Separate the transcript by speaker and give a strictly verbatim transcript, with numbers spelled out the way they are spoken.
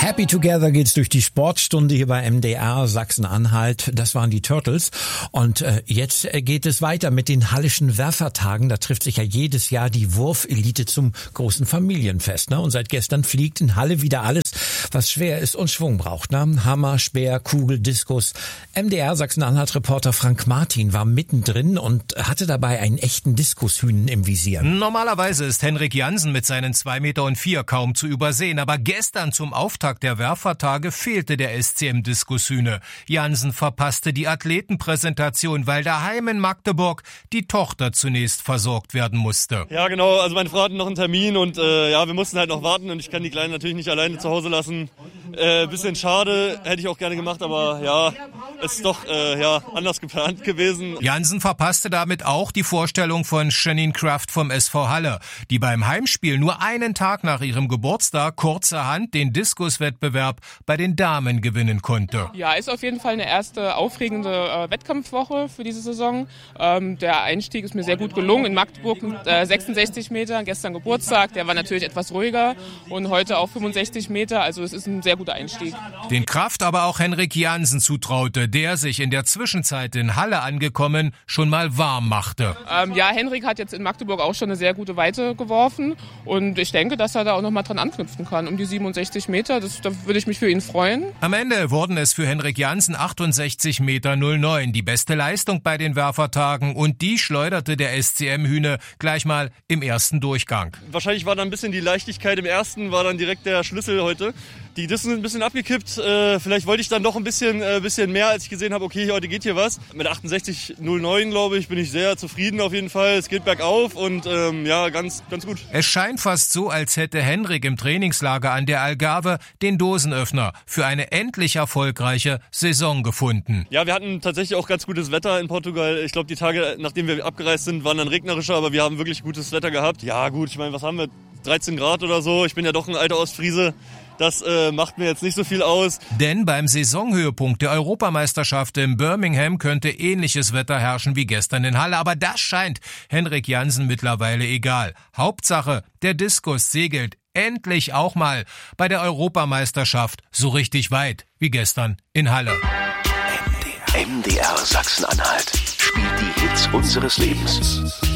Speaker 1: Happy Together geht's durch die Sportstunde hier bei M D R Sachsen-Anhalt. Das waren die Turtles. Und äh, jetzt geht es weiter mit den Hallischen Werfertagen. Da trifft sich ja jedes Jahr die Wurfelite zum großen Familienfest. Ne? Und seit gestern fliegt in Halle wieder alles, was schwer ist und Schwung braucht. Ne? Hammer, Speer, Kugel, Diskus. M D R Sachsen-Anhalt-Reporter Frank Martin war mittendrin und hatte dabei einen echten Diskushühnen im Visier.
Speaker 2: Normalerweise ist Henrik Jansen mit seinen zwei Meter und vier kaum zu übersehen. Aber gestern zum Auftakt der Werfertage fehlte der S C M-Diskushühne. Jansen verpasste die Athletenpräsentation, weil daheim in Magdeburg die Tochter zunächst versorgt werden musste.
Speaker 3: Ja, genau. Also meine Frau hatte noch einen Termin und äh, ja, wir mussten halt noch warten und ich kann die Kleinen natürlich nicht alleine zu Hause lassen. Äh, bisschen schade, hätte ich auch gerne gemacht, aber ja, es ist doch äh, ja anders geplant gewesen.
Speaker 2: Jansen verpasste damit auch die Vorstellung von Janine Kraft vom S V Halle, die beim Heimspiel nur einen Tag nach ihrem Geburtstag kurzerhand den Diskuswettbewerb bei den Damen gewinnen konnte.
Speaker 4: Ja, ist auf jeden Fall eine erste aufregende äh, Wettkampfwoche für diese Saison. Ähm, der Einstieg ist mir sehr gut gelungen. In Magdeburg mit äh, sechsundsechzig Meter, gestern Geburtstag, der war natürlich etwas ruhiger und heute auch fünfundsechzig Meter, also es ist ein sehr guter Einstieg.
Speaker 2: Den Kraft aber auch Henrik Jansen zutraute, der sich in der Zwischenzeit in Halle angekommen schon mal warm machte.
Speaker 4: Ähm, ja, Henrik hat jetzt in Magdeburg auch schon eine sehr gute Weite geworfen und ich denke, dass er da auch noch mal dran anknüpfen kann, um die siebenundsechzig Meter. Das, da würde ich mich für ihn freuen.
Speaker 2: Am Ende wurden es für Henrik Jansen achtundsechzig Meter null neun, die beste Leistung bei den Werfertagen, und die schleuderte der S C M-Hühne gleich mal im ersten Durchgang.
Speaker 3: Wahrscheinlich war dann ein bisschen die Leichtigkeit im ersten, war dann direkt der Schlüssel heute. Die Dissen sind ein bisschen abgekippt. Äh, vielleicht wollte ich dann doch ein bisschen, äh, bisschen mehr, als ich gesehen habe, okay, heute geht hier was. Mit achtundsechzig null neun, glaube ich, bin ich sehr zufrieden auf jeden Fall. Es geht bergauf und ähm, ja, ganz, ganz gut.
Speaker 2: Es scheint fast so, als hätte Henrik im Trainingslager an der Algarve den Dosenöffner für eine endlich erfolgreiche Saison gefunden.
Speaker 3: Ja, wir hatten tatsächlich auch ganz gutes Wetter in Portugal. Ich glaube, die Tage, nachdem wir abgereist sind, waren dann regnerischer, aber wir haben wirklich gutes Wetter gehabt. Ja gut, ich meine, was haben wir? dreizehn Grad oder so. Ich bin ja doch ein alter Ostfriese. Das äh, macht mir jetzt nicht so viel aus.
Speaker 2: Denn beim Saisonhöhepunkt der Europameisterschaft in Birmingham könnte ähnliches Wetter herrschen wie gestern in Halle. Aber das scheint Henrik Jansen mittlerweile egal. Hauptsache, der Diskus segelt endlich auch mal bei der Europameisterschaft so richtig weit wie gestern in Halle.
Speaker 5: M D R Sachsen-Anhalt spielt die Hits unseres Lebens.